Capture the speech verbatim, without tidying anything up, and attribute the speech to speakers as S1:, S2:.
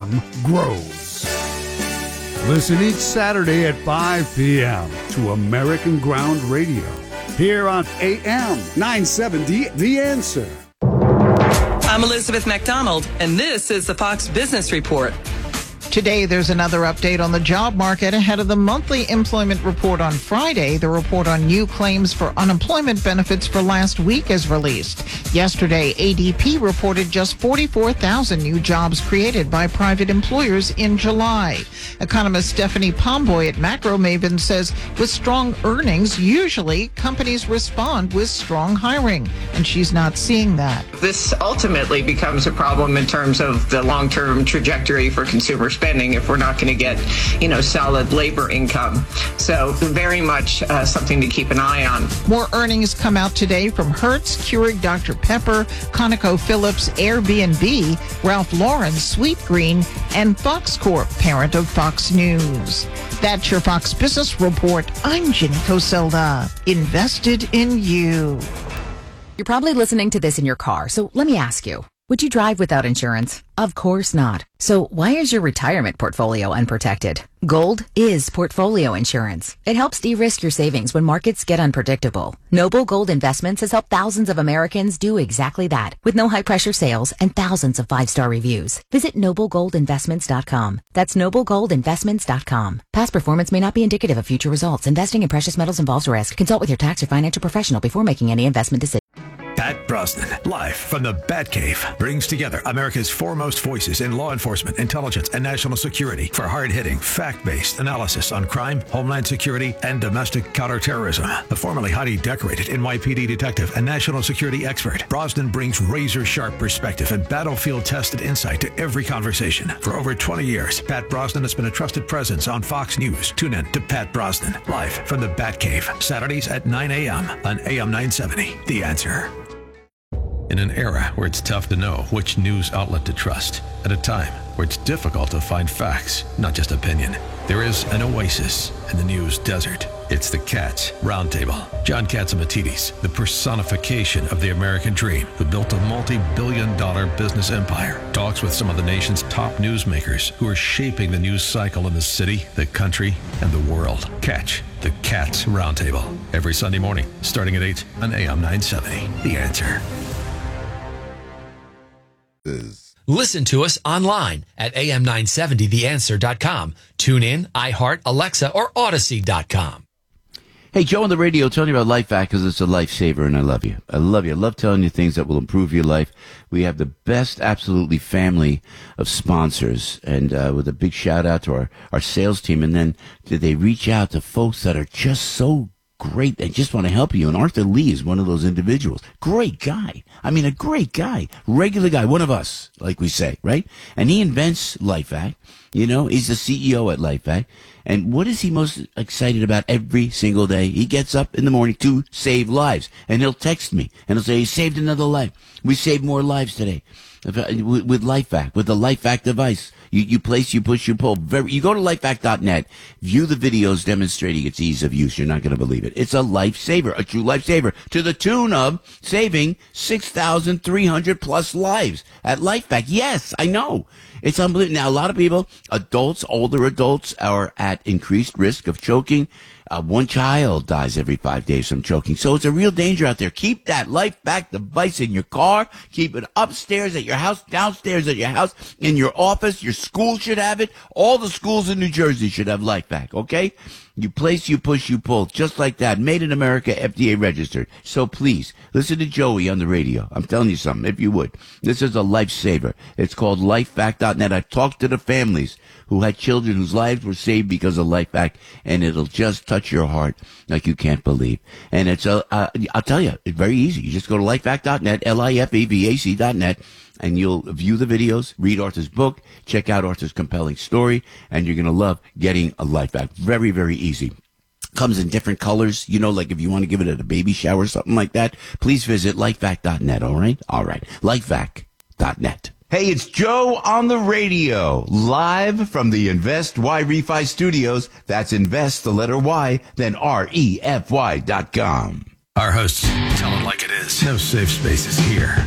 S1: M grows. Listen each Saturday at five p.m. to American Ground Radio, here on A M nine seventy, The Answer.
S2: I'm Elizabeth McDonald, and this is the Fox Business Report.
S3: Today, there's another update on the job market ahead of the monthly employment report on Friday. The report on new claims for unemployment benefits for last week is released. Yesterday, A D P reported just forty-four thousand new jobs created by private employers in July. Economist Stephanie Pomboy at Macro Maven says with strong earnings, usually companies respond with strong hiring, and she's not seeing that.
S4: This ultimately becomes a problem in terms of the long-term trajectory for consumer spending if we're not going to get, you know, solid labor income. So very much uh, something to keep an eye on.
S3: More earnings come out today from Hertz, Keurig Doctor Pepper, ConocoPhillips, Airbnb, Ralph Lauren, Sweetgreen, and Fox Corp, parent of Fox News. That's your Fox Business Report. I'm Jenny Coselda. Invested in you.
S5: You're probably listening to this in your car, so let me ask you. Would you drive without insurance? Of course not. So why is your retirement portfolio unprotected? Gold is portfolio insurance. It helps de-risk your savings when markets get unpredictable. Noble Gold Investments has helped thousands of Americans do exactly that with no high-pressure sales and thousands of five-star reviews. Visit noble gold investments dot com. That's noble gold investments dot com. Past performance may not be indicative of future results. Investing in precious metals involves risk. Consult with your tax or financial professional before making any investment decision.
S6: Pat Brosnan, live from the Batcave, brings together America's foremost voices in law enforcement, intelligence, and national security for hard-hitting, fact-based analysis on crime, homeland security, and domestic counterterrorism. A formerly highly decorated N Y P D detective and national security expert, Brosnan brings razor-sharp perspective and battlefield-tested insight to every conversation. For over twenty years, Pat Brosnan has been a trusted presence on Fox News. Tune in to Pat Brosnan, live from the Batcave, Saturdays at nine a.m. on A M nine seventy. The Answer. In an era where it's tough to know which news outlet to trust, at a time where it's difficult to find facts, not just opinion, there is an oasis in the news desert. It's the Katz Roundtable. John Catsimatidis, the personification of the American dream, who built a multi-billion dollar business empire, talks with some of the nation's top newsmakers who are shaping the news cycle in the city, the country, and the world. Catch the Katz Roundtable every Sunday morning, starting at eight on A M nine seventy. The Answer.
S7: Listen to us online at A M nine seventy the answer dot com. Tune in, iHeart, Alexa, or Odyssey dot com.
S8: Hey, Joe on the radio telling you about LifeVac because it's a lifesaver, and I love you. I love you. I love telling you things that will improve your life. We have the best, absolutely, family of sponsors, and uh, with a big shout-out to our, our sales team. And then did they reach out to folks that are just so great. They just want to help you. And Arthur Lee is one of those individuals. Great guy. I mean, a great guy. Regular guy. One of us, like we say, right? And he invents LifeVac. You know, he's the C E O at LifeVac. And what is he most excited about every single day? He gets up in the morning to save lives. And he'll text me. And he'll say, he saved another life. We saved more lives today. With LifeVac, with the LifeVac device. You, you place, you push, you pull. Very, you go to lifevac dot net, view the videos demonstrating its ease of use. You're not going to believe it. It's a lifesaver, a true lifesaver, to the tune of saving six thousand three hundred plus lives at LifeVac. Yes, I know. It's unbelievable. Now, a lot of people, adults, older adults, are at increased risk of choking. Uh, one child dies every five days from choking. So it's a real danger out there. Keep that LifeVac device in your car. Keep it upstairs at your house, downstairs at your house, in your office. Your school should have it. All the schools in New Jersey should have LifeVac, okay? You place, you push, you pull, just like that. Made in America, F D A registered. So please, listen to Joey on the radio. I'm telling you something, if you would. This is a lifesaver. It's called lifevac dot net. I've talked to the families who had children whose lives were saved because of LifeVac, and it'll just touch your heart like you can't believe. And it's a, uh, I'll tell you, it's very easy. You just go to lifevac dot net, L I F E V A C dot net, and you'll view the videos, read Arthur's book, check out Arthur's compelling story, and you're going to love getting a LifeVac. Very, very easy. Comes in different colors, you know, like if you want to give it at a baby shower or something like that, please visit lifevac dot net, all right? All right. lifevac dot net.
S9: Hey, it's Joe on the radio, live from the Invest Y Refi Studios. That's Invest, the letter Y, then R E F Y dot com.
S6: Our hosts tell it like it is. No safe spaces here.